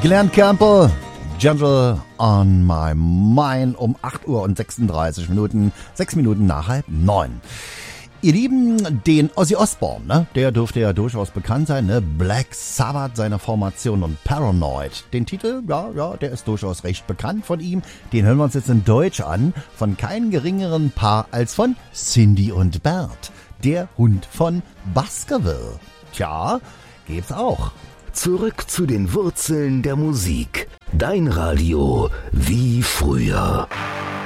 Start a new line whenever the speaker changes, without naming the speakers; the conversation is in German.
Glen Campbell, Gentle on my mind, um 8 Uhr und 36 Minuten, 6 Minuten nach 8:30. Ihr Lieben, den Ozzy Osbourne, ne? Der dürfte ja durchaus bekannt sein, ne? Black Sabbath, seine Formation und Paranoid. Den Titel, ja, der ist durchaus recht bekannt von ihm. Den hören wir uns jetzt in Deutsch an, von keinem geringeren Paar als von Cindy und Bert, der Hund von Baskerville. Tja, gibt's auch.
Zurück zu den Wurzeln der Musik. Dein Radio wie früher.